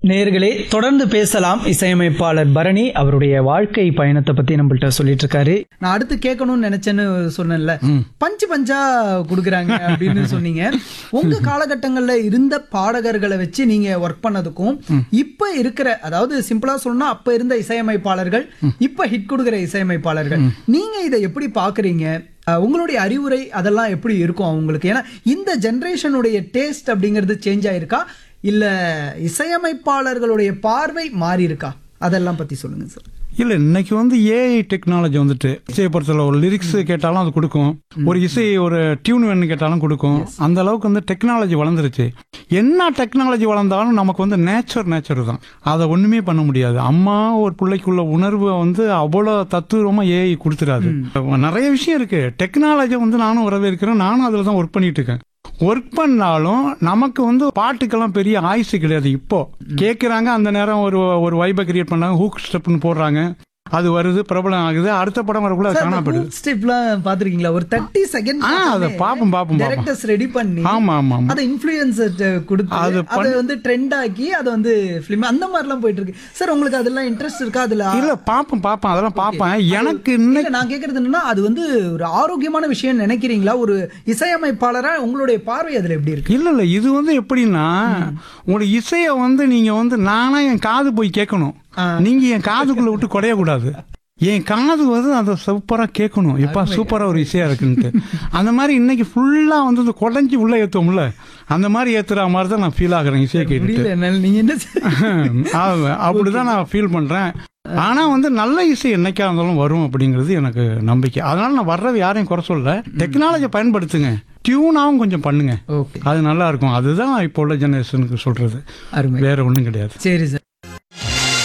நேயர்களே, தொடர்ந்து பேசலாம். இசையமைப்பாளர் பரணி அவருடைய வாழ்க்கை பயணத்தை பத்தி நம்மள்ட்ட சொல்லிட்டு இருக்காரு. நான் அடுத்து கேட்கணும்னு நினைச்சேன்னு சொன்னேன்ல, பஞ்சு பஞ்சா குடுக்குறாங்க அப்படின்னு சொன்னீங்க. உங்க காலகட்டங்கள்ல இருந்த பாடகர்களை வச்சு நீங்க ஒர்க் பண்ணதுக்கும் இப்ப இருக்கிற, அதாவது சிம்பிளா சொல்லணும்னா அப்ப இருந்த இசையமைப்பாளர்கள், இப்ப ஹிட் கொடுக்கிற இசையமைப்பாளர்கள், நீங்க இதை எப்படி பாக்குறீங்க? உங்களுடைய அறிவுரை அதெல்லாம் எப்படி இருக்கும் அவங்களுக்கு? ஏன்னா இந்த ஜெனரேஷனுடைய டேஸ்ட் அப்படிங்கிறது சேஞ்ச் ஆயிருக்கா, இல்ல இசையமைப்பாளர்களுடைய பார்வை மாறி இருக்கா? அதெல்லாம் பத்தி சொல்லுங்க சார். இல்ல, இன்னைக்கு ஏஐ டெக்னாலஜி இசையை பொறுத்தல ஒரு லிரிக்ஸ் கேட்டாலும் அது கொடுக்கும், ஒரு இசை ஒரு டியூன் வேணும்னு கேட்டாலும் கொடுக்கும். அந்த அளவுக்கு டெக்னாலஜி வளர்ந்துருச்சு. என்ன டெக்னாலஜி வளர்ந்தாலும் நமக்கு நேச்சர் தான், அதை ஒண்ணுமே பண்ண முடியாது. அம்மா ஒரு பிள்ளைக்குள்ள உணர்வு அவ்வளவு தத்துவமா ஏஐ கொடுத்துடாது. நிறைய விஷயம் இருக்கு. டெக்னாலஜி நானும் வரவேற்கிறேன். நானும் அதுல தான் ஒர்க் பண்ணிட்டு இருக்கேன். ஒர்க் பண்ணாலும் நமக்கு பாட்டுக்கெல்லாம் பெரிய ஆயுசு கிடையாது. இப்போ கேட்கறாங்க, அந்த நேரம் ஒரு வைபை கிரியேட் பண்ணாங்க, ஹூக் ஸ்டெப்னு போடுறாங்க, அது வருது, பிரபலம் ஆகுது, அடுத்த படம் வரக்குள்ள காணப்படுது. ஸ்டெப்லாம் பாத்துருக்கீங்களா? ஒரு 30 செகண்ட் அதை பாப்போம் டைரக்டர்ஸ் ரெடி பண்ணி அதை இன்ஃப்ளூயன்சர் கொடுத்து அதை ட்ரெண்ட் ஆக்கி அதை ஃபிலிம் அந்த மாதிரிலாம் போயிட்டு இருக்கு. சார், உங்களுக்கு அதெல்லாம் இன்ட்ரெஸ்ட் இருக்கா? அதுல இல்ல, பாப்போம் அதெல்லாம் பாப்பேன். எனக்கு நான் கேக்குறது என்னன்னா, அது ஒரு ஆரோக்கியமான விஷயம் நினைக்கிறீங்களா? ஒரு இசையமைப்பாளரா உங்களுடைய பார்வை அதுல எப்படி இருக்கு? இல்ல, இது எப்படின்னா, உங்களுடைய இசைய நீங்க நானா என் காது போய் கேட்கணும். நீங்க என் காதுக்குள்ள விட்டு குறைய கூடாது. என் காது அதை சூப்பரா கேட்கணும், எப்பா சூப்பரா ஒரு இசையா இருக்குன்ட்டு. அந்த மாதிரி இன்னைக்கு ஃபுல்லா குறைஞ்சி உள்ள ஏத்துவோம்ல, அந்த மாதிரி ஏத்துற மாதிரி தான் நான் ஃபீல் ஆகுறேன் இசையை கேட்டு. அப்படிதான் நான் ஃபீல் பண்றேன். ஆனா நல்ல இசை என்னைக்கா இருந்தாலும் வரும் அப்படிங்கிறது எனக்கு நம்பிக்கை. அதனால நான் வர்றது யாரையும் குறை சொல்ல. டெக்னாலஜி பயன்படுத்துங்க, டியூனாவும் கொஞ்சம் பண்ணுங்க, அது நல்லா இருக்கும். அதுதான் இப்போ உள்ள ஜெனரேஷனுக்கு சொல்றது, வேற ஒண்ணும் கிடையாது. சரி சார்.